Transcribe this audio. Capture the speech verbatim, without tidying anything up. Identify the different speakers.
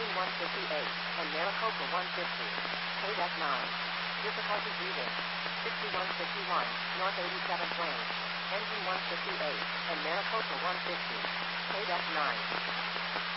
Speaker 1: Engine one fifty-eight, and Maricopa one fifty. K nine. Difficulty breathing. sixty-one fifty-one, North eighty-seventh Lane. Engine one fifty-eight, and Maricopa one fifty. K nine.